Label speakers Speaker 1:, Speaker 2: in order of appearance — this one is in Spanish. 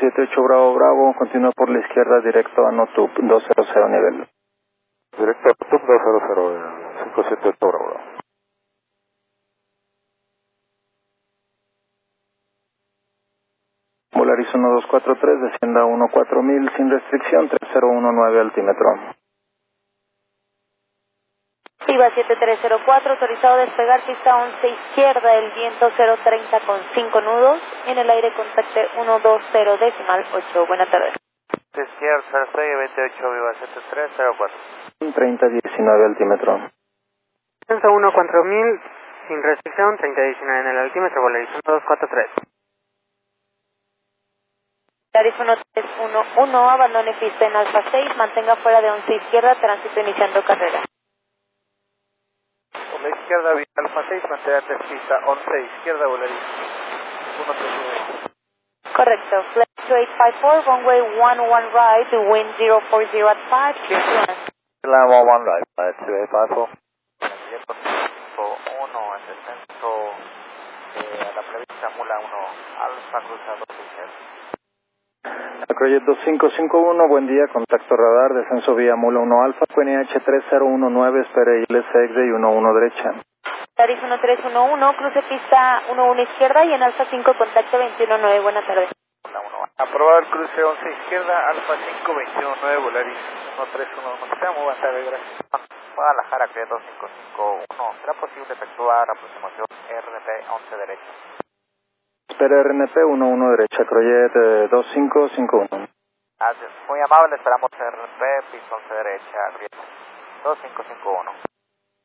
Speaker 1: 578 Bravo Bravo, continúa por la izquierda directo a Notup 200 nivel.
Speaker 2: Directo a Notup 200, 578 Bravo Bravo.
Speaker 1: Volaris 1243, descienda 14000 sin restricción, 3019 altímetro.
Speaker 3: Viva 7304, autorizado a despegar pista 11 izquierda, el viento 030 con 5 nudos, en el aire contacte 120 decimal 8. Buenas tardes.
Speaker 4: Izquierda 06, 28, Viva 7304.
Speaker 1: 3019 altímetro.
Speaker 5: Descenso 14000 sin restricción, 3019 en el altímetro, Volaris 1243.
Speaker 3: Volaris 1311, abandone pista en Alfa 6, mantenga fuera de 11 izquierda, tránsito iniciando carrera.
Speaker 4: Por la izquierda, Viva Alfa 6, manténgate pista 11 izquierda, Volaris 139.
Speaker 3: Correcto, flight 2854, runway 11 right, wind 040 at 5, clear to land.
Speaker 2: Land 11 right, 2854.
Speaker 4: Viento 1, el descenso a la prevista Mula 1 Alfa, cruza 2 izquierda.
Speaker 1: Acrojet 2551, buen día, contacto radar, descenso vía Mula 1 Alfa, QNH 3019, espere ILS y 11 derecha.
Speaker 3: Volaris 1311, cruce pista 11 izquierda y en Alfa 5 contacto 219, buenas tardes.
Speaker 4: Aprobar cruce 11 izquierda, Alfa 5, 219, Volaris 131, sea muy buena tarde, gracias. Guadalajara, Acrojet 2551, ¿será posible efectuar aproximación RNP 11 derecha?
Speaker 1: Espera RNP 11 derecha, Acrojet 2551.
Speaker 4: Muy amable, esperamos RNP, piso 11 derecha, 2551.